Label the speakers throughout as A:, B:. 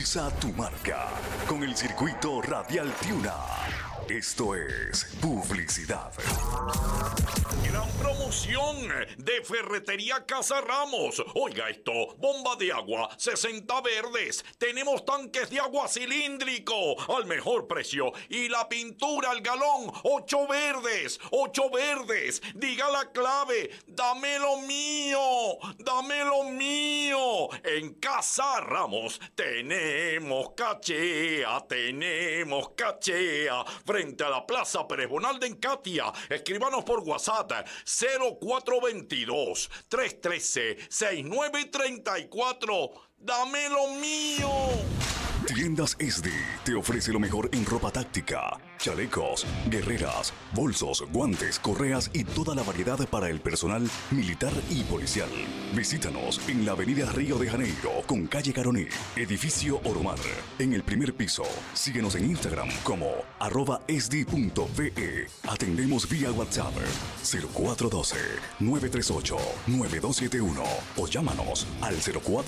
A: Impulsa tu marca con el circuito Radial Tiuna. Esto es publicidad.
B: Gran promoción de Ferretería Casa Ramos. Oiga esto, bomba de agua, 60 verdes. Tenemos tanques de agua cilíndrico al mejor precio. Y la pintura al galón, 8 verdes, 8 verdes. Diga la clave, dame lo mío, dame lo mío. En Casa Ramos tenemos cachea, frente a la Plaza Pérez Bonalde en Catia. Escríbanos por WhatsApp 0422-313-6934. ¡Dame lo mío!
A: Tiendas SD te ofrece lo mejor en ropa táctica, chalecos, guerreras, bolsos, guantes, correas y toda la variedad para el personal militar y policial. Visítanos en la avenida Río de Janeiro con calle Caroní, edificio Oromar, en el primer piso. Síguenos en Instagram como @sd.ve. Atendemos vía WhatsApp 0412-938-9271 o llámanos al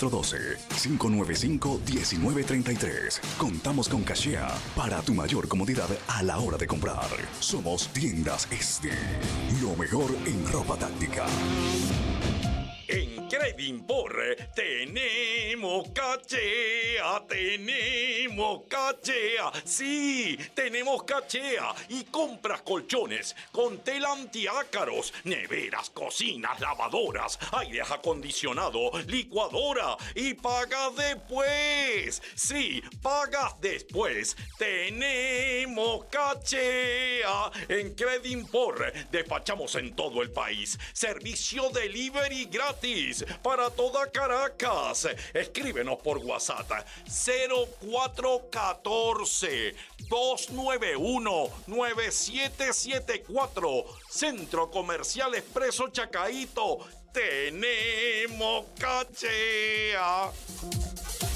A: 0412-595-1933. Contamos con cachea para tu mayor comodidad a la hora de comprar. Somos Tiendas SD, lo mejor en ropa táctica.
B: En Credimpor tenemos cachea. Sí, tenemos cachea y compras colchones con tela antiácaros, neveras, cocinas, lavadoras, aires acondicionado, licuadora y pagas después. Sí, pagas después. Tenemos cachea. En Credimpor despachamos en todo el país. Servicio delivery gratis para toda Caracas. Escríbenos por WhatsApp 0414-291-9774. Centro Comercial Expreso Chacaíto. Tenemos cachea.